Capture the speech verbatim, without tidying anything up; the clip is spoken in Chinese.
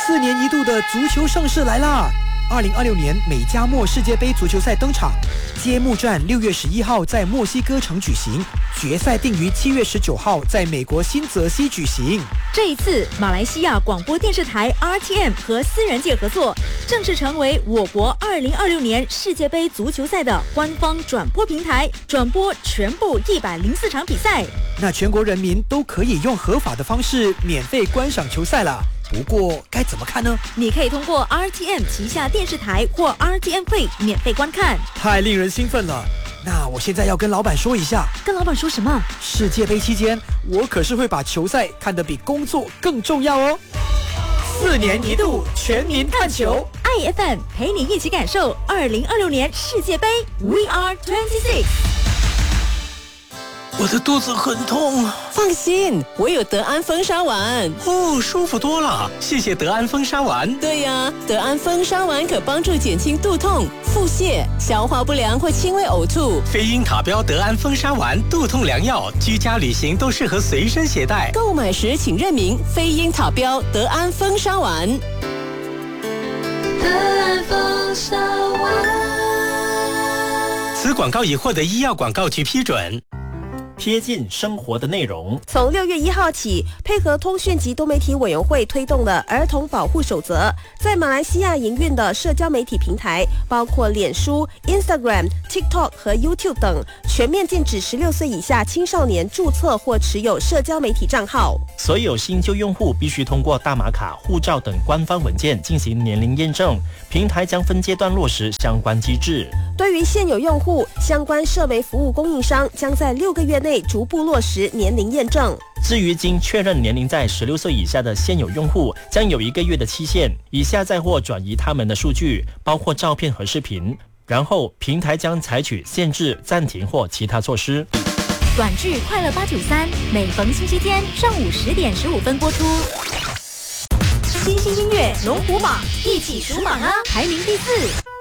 四年一度的足球盛世来啦！二零二六年美加墨世界杯足球赛登场，揭幕战六月十一号在墨西哥城举行，决赛定于七月十九号在美国新泽西举行。 这一次，马来西亚广播电视台 R T M 和私人界合作，正式成为我国二零二六年世界杯足球赛的官方转播平台，转播全部一百零四场比赛。 那全国人民都可以用合法的方式免费观赏球赛了。不过该怎么看呢？ 你可以通过 R T M 旗下电视台或 R T M Play 免费观看。 太令人兴奋了！那我现在要跟老板说一下。 跟老板说什么？ 世界杯期间，我可是会把球赛看得比工作更重要哦。四年一度全民看球 ，I F M 陪你一起感受二零二六年世界杯 We Are twenty-six。 我的肚子很痛。 放心，我有德安风沙丸。 哦，舒服多了，谢谢德安风沙丸。 对呀，德安风沙丸可帮助减轻肚痛、腹泻、消化不良或轻微呕吐。 飞鹰塔标德安风沙丸，肚痛良药，居家旅行都适合随身携带。 购买时请认明飞鹰塔标德安风沙丸。 德安风沙丸。 此广告已获得医药广告局批准。 贴近生活的内容。 从六月一号起，配合通讯及多媒体委员会推动的儿童保护守则，在马来西亚营运的社交媒体平台，包括脸书、Instagram、TikTok 和 YouTube 等，全面禁止十六岁以下青少年注册或持有社交媒体账号。 所有新旧用户必须通过大马卡、护照等官方文件进行年龄验证，平台将分阶段落实相关机制。 对于现有用户，相关社媒服务供应商将在六个月内逐步落实年龄验证。 至于经确认年龄在十六岁以下的现有用户，将有一个月的期限，以下载或转移他们的数据，包括照片和视频，然后平台将采取限制、暂停或其他措施。 短剧快乐八九三，每逢星期天上午十点十五分播出。新兴音乐龙虎榜，一起数榜啊，排名第四。